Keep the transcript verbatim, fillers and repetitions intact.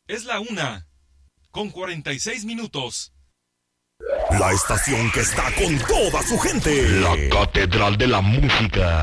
Es la una, con cuarenta y seis minutos. La estación que está con toda su gente. La Catedral de la Música.